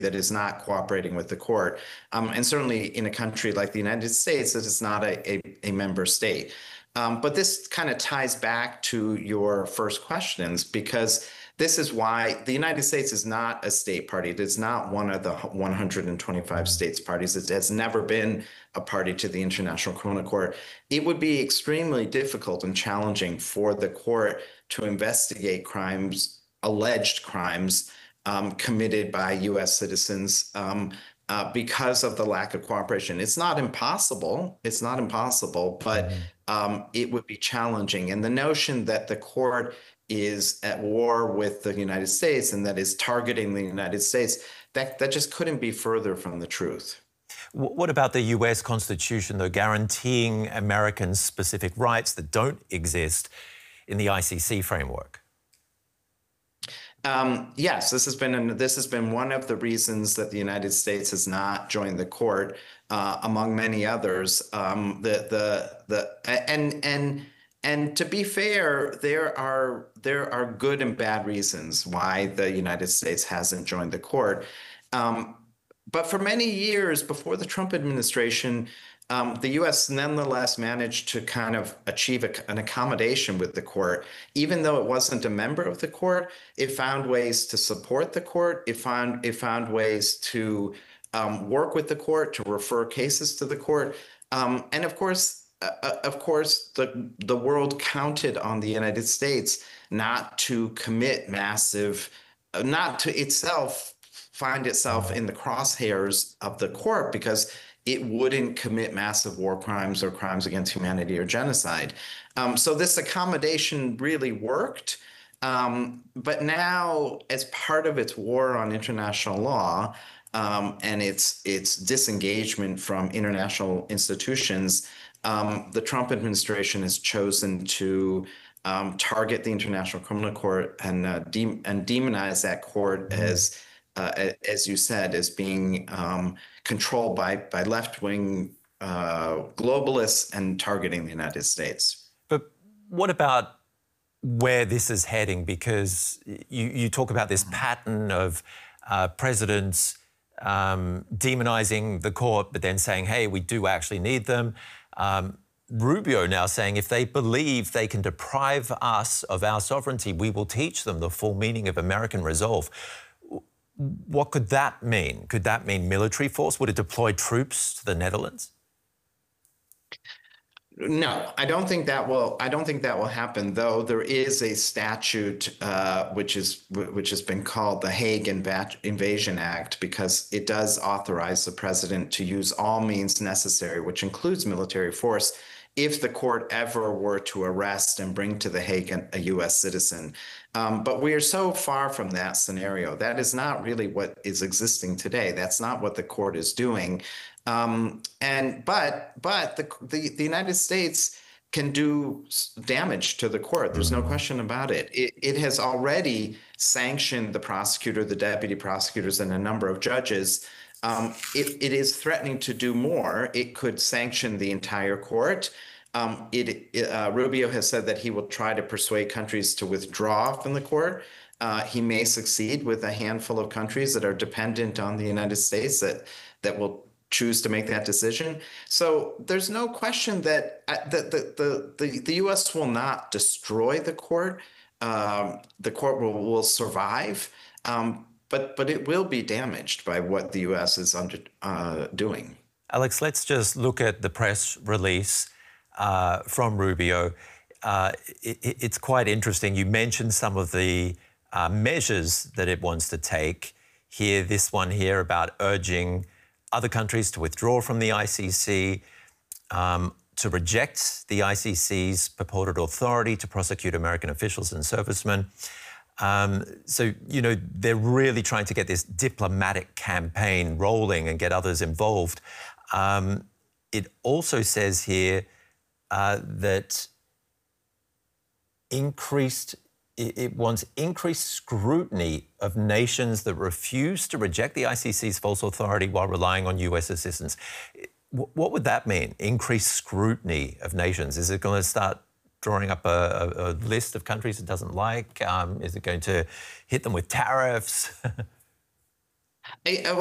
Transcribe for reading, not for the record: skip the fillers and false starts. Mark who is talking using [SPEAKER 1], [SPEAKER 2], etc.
[SPEAKER 1] that is not cooperating with the court. And certainly in a country like the United States, that is not a member state. But this kind of ties back to your first questions, because this is why the United States is not a state party. It is not one of the 125 states parties. It has never been a party to the International Criminal Court. It would be extremely difficult and challenging for the court to investigate crimes, alleged crimes, committed by U.S. citizens because of the lack of cooperation. It's not impossible. It's not impossible, but it would be challenging. And the notion that the court is at war with the United States and that is targeting the United States, that just couldn't be further from the truth.
[SPEAKER 2] What about the US Constitution, though, guaranteeing Americans specific rights that don't exist in the ICC framework?
[SPEAKER 1] Yes, this has been one of the reasons that the United States has not joined the court, among many others. And to be fair, there are good and bad reasons why the United States hasn't joined the court. But for many years before the Trump administration, the U.S. nonetheless managed to kind of achieve an accommodation with the court. Even though it wasn't a member of the court, it found ways to support the court. It found ways to work with the court, to refer cases to the court. And of course, the world counted on the United States not to commit massive, not to itself find itself in the crosshairs of the court, because it wouldn't commit massive war crimes or crimes against humanity or genocide. So this accommodation really worked. But now, as part of its war on international law and its disengagement from international institutions, the Trump administration has chosen to target the International Criminal Court and demonize that court as you said, as being controlled by left-wing globalists and targeting the United States.
[SPEAKER 2] But what about where this is heading? Because you talk about this pattern of presidents demonizing the court, but then saying, hey, we do actually need them. Rubio now saying if they believe they can deprive us of our sovereignty, we will teach them the full meaning of American resolve. What could that mean? Could that mean military force? Would it deploy troops to the Netherlands?
[SPEAKER 1] No, I don't think that will happen, though there is a statute which has been called the Hague Invasion Act, because it does authorize the president to use all means necessary, which includes military force, if the court ever were to arrest and bring to The Hague a U.S. citizen. But we are so far from that scenario. That is not really what is existing today. That's not what the court is doing. But the United States can do damage to the court. There's no question about it. It has already sanctioned the prosecutor, the deputy prosecutors, and a number of judges. It is threatening to do more. It could sanction the entire court. Rubio has said that he will try to persuade countries to withdraw from the court. He may succeed with a handful of countries that are dependent on the United States that will choose to make that decision. So there's no question that the U.S. will not destroy the court. The court will survive. But it will be damaged by what the U.S. is doing.
[SPEAKER 2] Alex, let's just look at the press release from Rubio. It's quite interesting. You mentioned some of the measures that it wants to take. Here, this one here about urging other countries to withdraw from the ICC, to reject the ICC's purported authority to prosecute American officials and servicemen. So, you know, they're really trying to get this diplomatic campaign rolling and get others involved. It also says here that it wants increased scrutiny of nations that refuse to reject the ICC's false authority while relying on US assistance. What would that mean, increased scrutiny of nations? Is it going to start drawing up a list of countries it doesn't like? Is it going to hit them with tariffs?
[SPEAKER 1] I,